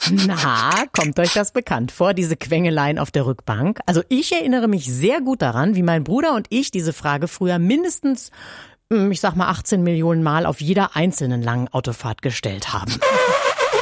Na, kommt euch das bekannt vor, diese Quengeleien auf der Rückbank? Also ich erinnere mich sehr gut daran, wie mein Bruder und ich diese Frage früher mindestens, ich sag mal 18 Millionen Mal auf jeder einzelnen langen Autofahrt gestellt haben.